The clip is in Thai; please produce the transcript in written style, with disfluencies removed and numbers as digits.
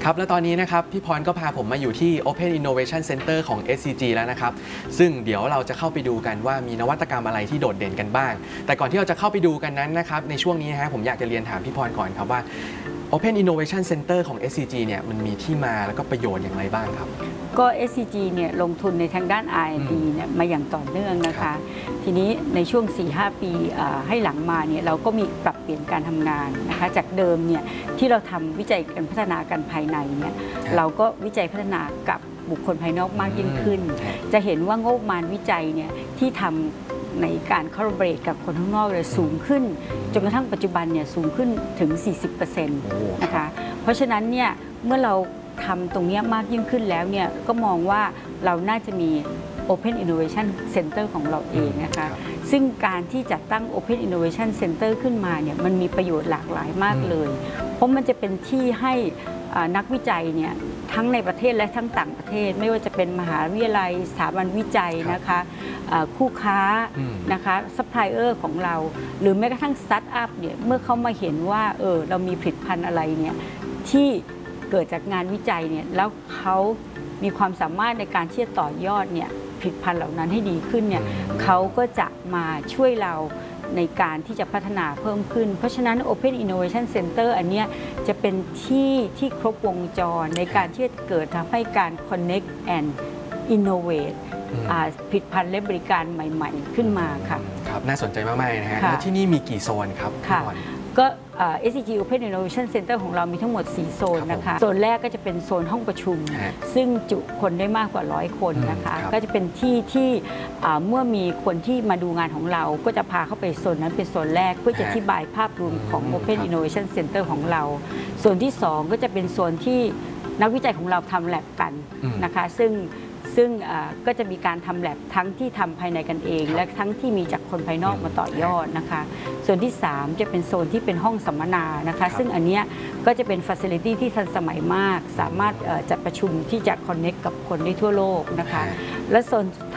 ครับและตอนนี้นะครับพี่พรก็พาผมมาอยู่ที่ Open Innovation Center ของ SCG แล้วนะครับซึ่งเดี๋ยวเราจะเข้าไปดูกันว่ามีนวัตกรรมอะไรที่โดดเด่นกันบ้างแต่ก่อนที่เราจะเข้าไปดูกันนั้นนะครับในช่วงนี้ผมอยากจะเรียนถามพี่พรก่อนครับว่า Open Innovation Center ของ SCG เนี่ยมันมีที่มาแล้วก็ประโยชน์อย่างไรบ้างครับก็ SCG เนี่ยลงทุนในทางด้าน R&D เนี่ยมาอย่างต่อเนื่องนะคะทีนี้ในช่วง 4-5 ปีให้หลังมาเนี่ยเราก็มีปรับเปลี่ยนการทำงานนะคะจากเดิมเนี่ยที่เราทำวิจัยการพัฒนากันภายในเนี่ยเราก็วิจัยพัฒนากับบุคคลภายนอกมากยิ่งขึ้นจะเห็นว่างบประมาณวิจัยเนี่ยที่ทำในการคอลลาบอเรทกับคนข้างนอกเลยสูงขึ้นจนกระทั่งปัจจุบันเนี่ยสูงขึ้นถึง 40% นะคะเพราะฉะนั้นเนี่ยเมื่อเราทำตรงนี้มากยิ่งขึ้นแล้วเนี่ยก็มองว่าเราน่าจะมี Open Innovation Center ของเราเองนะคะซึ่งการที่จัดตั้ง Open Innovation Center ขึ้นมาเนี่ยมันมีประโยชน์หลากหลายมากเลยเพราะมันจะเป็นที่ให้นักวิจัยเนี่ยทั้งในประเทศและทั้งต่างประเทศไม่ว่าจะเป็นมหาวิทยาลัยสถาบันวิจัยนะคะคู่ค้านะคะซัพพลายเออร์ของเราหรือแม้กระทั่งสตาร์ทอัพเนี่ยเมื่อเขามาเห็นว่าเรามีผลิตภัณฑ์อะไรเนี่ยที่เกิดจากงานวิจัยเนี่ยแล้วเขามีความสามารถในการที่จะต่อยอดเนี่ยผลิตภัณฑ์เหล่านั้นให้ดีขึ้นเนี่ยเขาก็จะมาช่วยเราในการที่จะพัฒนาเพิ่มขึ้นเพราะฉะนั้น Open Innovation Center อันนี้จะเป็นที่ครบวงจรในการที่จะเกิดทำให้การ Connect and Innovate ผลิตภัณฑ์และบริการใหม่ๆขึ้นมาค่ะครับน่าสนใจมากๆนะฮะแล้วที่นี่มีกี่โซนครับพี่พรก็ SCG Open Innovation Center ของเรามีทั้งหมด 4 โซนนะคะโซนแรกก็จะเป็นโซนห้องประชุมซึ่งจุคนได้มากกว่า100 คนนะคะก็จะเป็นที่เมื่อมีคนที่มาดูงานของเราก็จะพาเข้าไปโซนนั้นเป็นโซนแรกเพื่อจะอธิบายภาพรวมของ Open Innovation Center ของเราโซนที่ 2 ก็จะเป็นโซนที่นักวิจัยของเราทำแลบกันนะคะซึ่งก็จะมีการทำแลบทั้งที่ทำภายในกันเองและทั้งที่มีจากคนภายนอกมาต่อยอดนะคะส่วนที่ 3 จะเป็นโซนที่เป็นห้องสัมมนานะคะซึ่งอันนี้ก็จะเป็นฟัสซิลิตี้ที่ทันสมัยมากสามารถจัดประชุมที่จะคอนเน็กกับคนได้ทั่วโลกนะคะและโซนสุด